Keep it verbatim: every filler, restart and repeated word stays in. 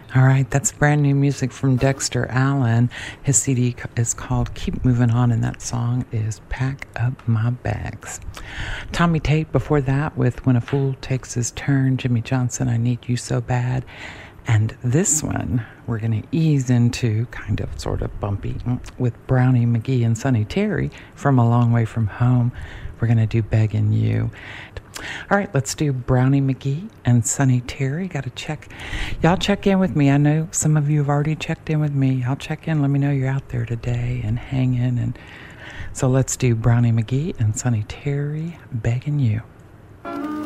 All right, that's brand new music from Dexter Allen. His C D is called Keep Moving On, and that song is Pack Up My Bags. Tommy Tate before that with When a Fool Takes His Turn. Jimmy Johnson, I Need You So Bad. And this one, we're going to ease into kind of sort of bumpy with Brownie McGhee and Sonny Terry from A Long Way From Home. We're going to do Begging You. All right, let's do Brownie McGhee and Sonny Terry. Got to check. Y'all check in with me. I know some of you have already checked in with me. Y'all check in. Let me know you're out there today and hanging. And so let's do Brownie McGhee and Sonny Terry, Begging You.